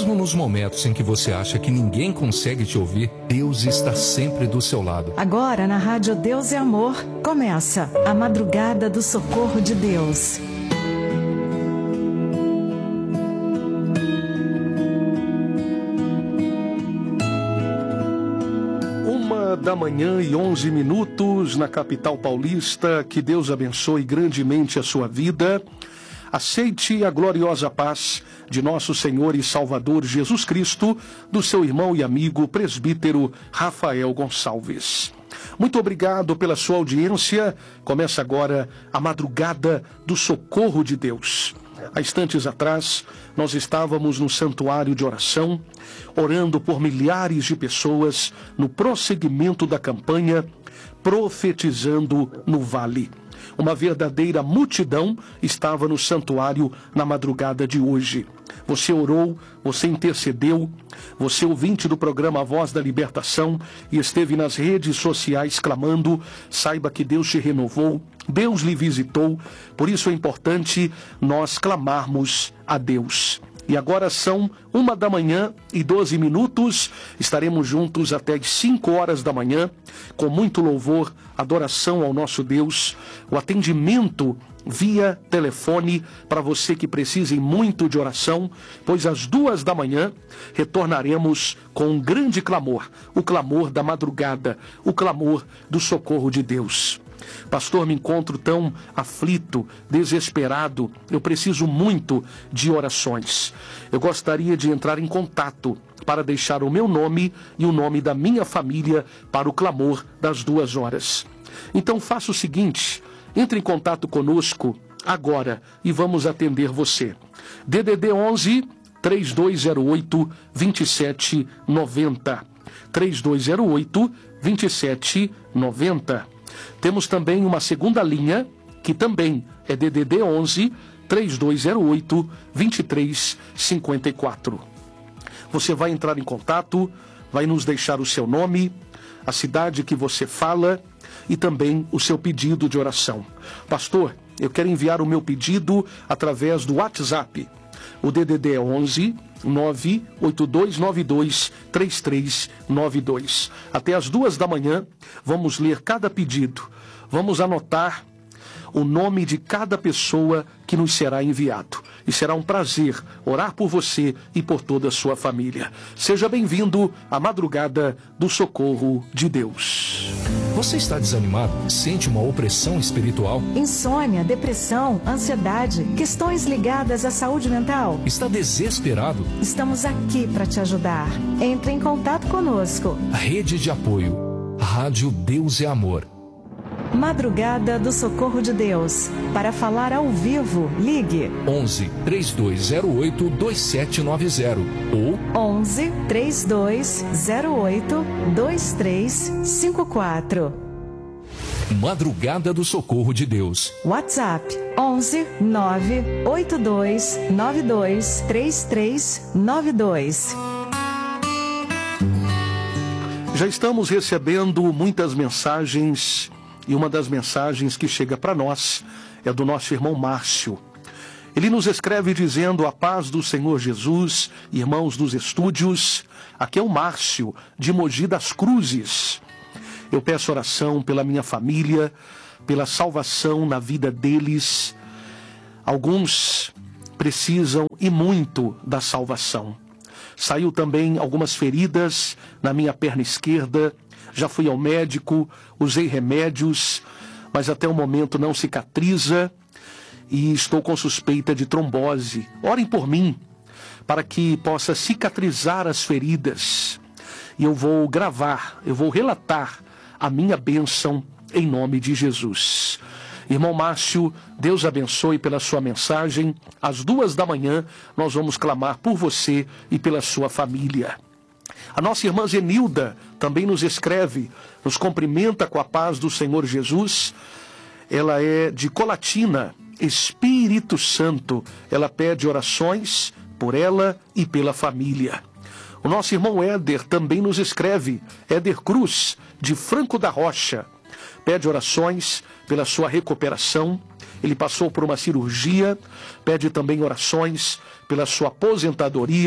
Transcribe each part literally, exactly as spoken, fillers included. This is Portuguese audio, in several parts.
Mesmo nos momentos em que você acha que ninguém consegue te ouvir, Deus está sempre do seu lado. Agora na Rádio Deus é Amor, começa a Madrugada do Socorro de Deus. Uma da manhã e onze minutos na capital paulista. Que Deus abençoe grandemente a sua vida. Aceite a gloriosa paz de nosso Senhor e Salvador Jesus Cristo, do seu irmão e amigo presbítero Rafael Gonçalves. Muito obrigado pela sua audiência. Começa agora a Madrugada do Socorro de Deus. Há instantes atrás, nós estávamos no santuário de oração, orando por milhares de pessoas no prosseguimento da campanha Profetizando no Vale. Uma verdadeira multidão estava no santuário na madrugada de hoje. Você orou, você intercedeu, você ouvinte do programa A Voz da Libertação e esteve nas redes sociais clamando. Saiba que Deus te renovou, Deus lhe visitou, por isso é importante nós clamarmos a Deus. E agora são uma da manhã e doze minutos. Estaremos juntos até as cinco horas da manhã, com muito louvor, adoração ao nosso Deus, o atendimento via telefone para você que precise muito de oração, pois às duas da manhã retornaremos com um grande clamor, o clamor da madrugada, o clamor do socorro de Deus. Pastor, me encontro tão aflito, desesperado, eu preciso muito de orações. Eu gostaria de entrar em contato para deixar o meu nome e o nome da minha família para o clamor das duas horas. Então faça o seguinte, entre em contato conosco agora e vamos atender você. D D D onze, três dois zero oito, dois sete nove zero. três dois zero oito, dois sete nove zero. Temos também uma segunda linha, que também é D D D onze, três dois zero oito, dois três cinco quatro. Você vai entrar em contato, vai nos deixar o seu nome, a cidade que você fala e também o seu pedido de oração. Pastor, eu quero enviar o meu pedido através do WhatsApp. O D D D é onze, nove oito dois nove dois, três três nove dois. Até as duas da manhã, vamos ler cada pedido. Vamos anotar o nome de cada pessoa que nos será enviado. E será um prazer orar por você e por toda a sua família. Seja bem-vindo à Madrugada do Socorro de Deus. Você está desanimado? Sente uma opressão espiritual? Insônia, depressão, ansiedade, questões ligadas à saúde mental? Está desesperado? Estamos aqui para te ajudar. Entre em contato conosco. Rede de apoio. Rádio Deus é Amor. Madrugada do Socorro de Deus. Para falar ao vivo, ligue onze, três dois zero oito, dois sete nove zero ou onze, três dois zero oito, dois três cinco quatro. Madrugada do Socorro de Deus. WhatsApp onze, nove oito dois nove dois, três três nove dois. Já estamos recebendo muitas mensagens. E uma das mensagens que chega para nós é do nosso irmão Márcio. Ele nos escreve dizendo: a paz do Senhor Jesus, irmãos dos estúdios. Aqui é o Márcio, de Mogi das Cruzes. Eu peço oração pela minha família, pela salvação na vida deles. Alguns precisam e muito da salvação. Saiu também algumas feridas na minha perna esquerda. Já fui ao médico, usei remédios, mas até o momento não cicatriza e estou com suspeita de trombose. Orem por mim, para que possa cicatrizar as feridas. E eu vou gravar, eu vou relatar a minha bênção em nome de Jesus. Irmão Márcio, Deus abençoe pela sua mensagem. Às duas da manhã nós vamos clamar por você e pela sua família. A nossa irmã Zenilda também nos escreve, nos cumprimenta com a paz do Senhor Jesus. Ela é de Colatina, Espírito Santo. Ela pede orações por ela e pela família. O nosso irmão Éder também nos escreve, Éder Cruz, de Franco da Rocha. Pede orações pela sua recuperação. Ele passou por uma cirurgia, pede também orações pela sua aposentadoria,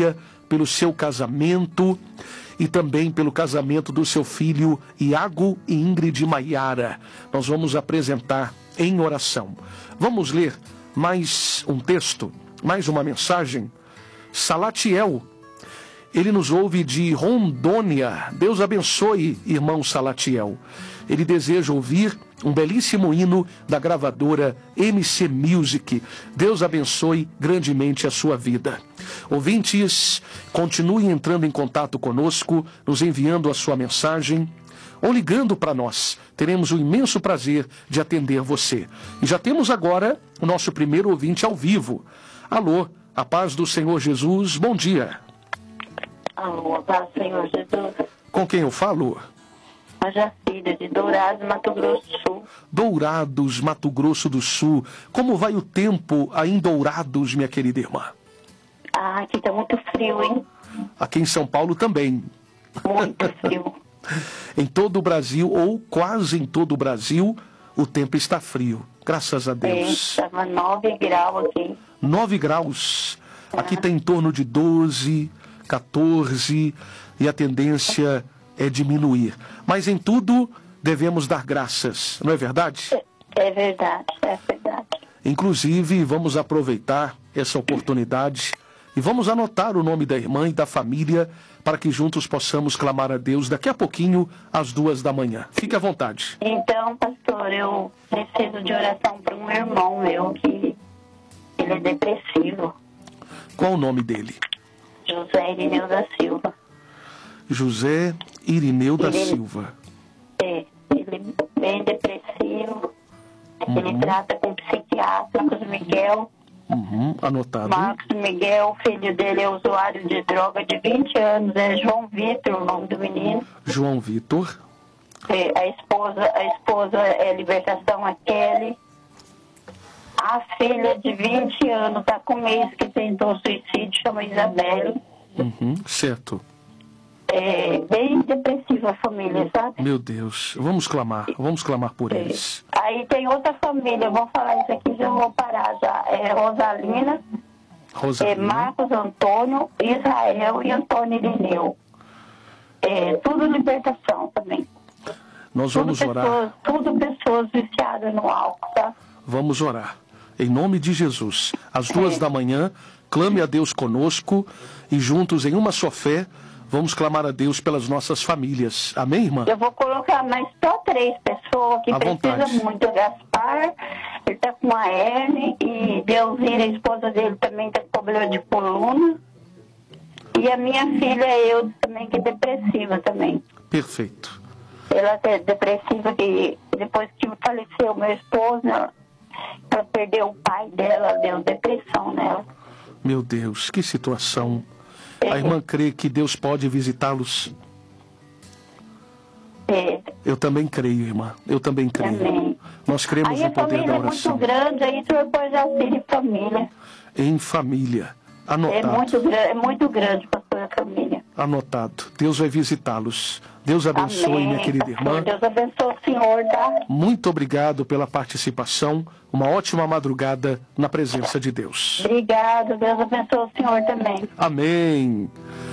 pelo seu casamento e também pelo casamento do seu filho Iago e Ingrid Maiara. Nós vamos apresentar em oração. Vamos ler mais um texto, mais uma mensagem. Salatiel, ele nos ouve de Rondônia. Deus abençoe, irmão Salatiel. Ele deseja ouvir um belíssimo hino da gravadora M C Music. Deus abençoe grandemente a sua vida. Ouvintes, continue entrando em contato conosco, nos enviando a sua mensagem ou ligando para nós. Teremos o imenso prazer de atender você. E já temos agora o nosso primeiro ouvinte ao vivo. Alô, a paz do Senhor Jesus, bom dia. Alô, a paz do Senhor Jesus. Com quem eu falo? A Jacília, de Dourados, Mato Grosso do Sul. Dourados, Mato Grosso do Sul. Como vai o tempo aí em Dourados, minha querida irmã? Ah, aqui tá muito frio, hein? Aqui em São Paulo também. Muito frio. Em todo o Brasil, ou quase em todo o Brasil, o tempo está frio. Graças a Deus. É, estava nove graus aqui. nove graus. Aqui está em torno de doze, quatorze, e a tendência é diminuir. Mas em tudo devemos dar graças, não é verdade? É, é verdade, é verdade. Inclusive, vamos aproveitar essa oportunidade e vamos anotar o nome da irmã e da família para que juntos possamos clamar a Deus daqui a pouquinho, às duas da manhã. Fique à vontade. Então, pastor, eu preciso de oração para um irmão meu que ele é depressivo. Qual o nome dele? José Irineu da Silva. José Irineu da Ele- Silva. É, ele é bem depressivo. Ele trata com psiquiátricos, Miguel. Uhum, anotado. Marcos Miguel, filho dele é usuário de droga de vinte anos, é João Vitor, o nome do menino. João Vitor. É, a esposa, a esposa é Libertação, a Kelly. A filha de vinte anos está com um mês que tentou suicídio, chama Isabelle. Uhum, certo. É bem depressiva a família, sabe? Meu Deus. Vamos clamar. Vamos clamar por É. eles. Aí tem outra família, eu vou falar isso aqui, já vou parar já. É Rosalina, é Rosalina. Marcos Antônio, Israel e Antônio Irineu. É, tudo libertação também. Nós Tudo vamos pessoas, orar. tudo pessoas viciadas no álcool, tá? Vamos orar. Em nome de Jesus. Às duas da manhã, clame a Deus conosco e juntos, em uma só fé, vamos clamar a Deus pelas nossas famílias. Amém, irmã? Eu vou colocar mais só três pessoas que À precisam vontade. muito. O Gaspar, ele tá com a hernia, e Deusira, a esposa dele, também tá com problema de coluna. E a minha filha, eu também, que é depressiva também. Perfeito. Ela é depressiva, que depois que faleceu meu esposo, ela, ela perdeu o pai dela, deu depressão nela. Meu Deus, que situação. A irmã crê que Deus pode visitá-los. É, Eu também creio, irmã. Eu também creio. Amém. Nós cremos aí no a poder família da é muito oração. grande, aí tu pôs assim de família. Em família. É Anotado. muito, gra- é muito grande, pastor, a família. Anotado. Deus vai visitá-los. Deus abençoe, Amém, minha querida pastor. irmã. Deus abençoe o senhor, tá? Muito obrigado pela participação. Uma ótima madrugada na presença de Deus. Obrigado, Deus abençoe o senhor também. Amém.